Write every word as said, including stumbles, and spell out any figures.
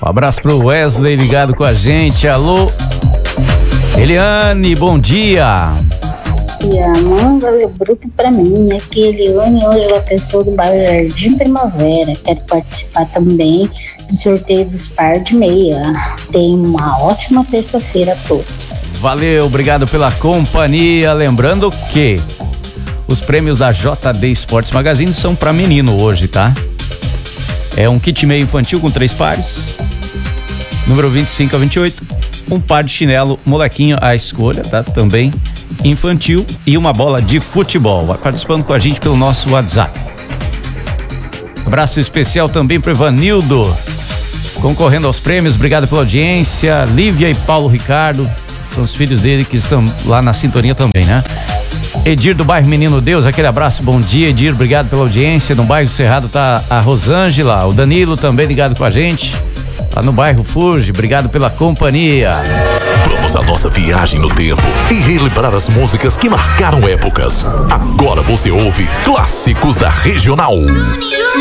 Um abraço pro Wesley ligado com a gente. Alô, Eliane, bom dia. E a manga é bruto pra mim, né? Que Eliane hoje é uma pessoa do bairro Jardim Primavera. Quero participar também do sorteio dos par de meia. Tenha uma ótima terça-feira a todos. Valeu, obrigado pela companhia. Lembrando que os prêmios da J D Sports Magazine são pra menino hoje, tá? É um kit meia infantil com três pares, número vinte e cinco a vinte e oito, um par de chinelo molequinho à escolha, tá? Também infantil, e uma bola de futebol. Vai participando com a gente pelo nosso WhatsApp. Abraço especial também para Ivanildo, concorrendo aos prêmios. Obrigado pela audiência. Lívia e Paulo Ricardo são os filhos dele que estão lá na sintonia também, né? Edir do bairro Menino Deus, aquele abraço, bom dia, Edir, obrigado pela audiência. No bairro Cerrado tá a Rosângela, o Danilo também ligado com a gente. Lá no bairro Furge, obrigado pela companhia. Vamos à nossa viagem no tempo e relembrar as músicas que marcaram épocas. Agora você ouve Clássicos da Regional.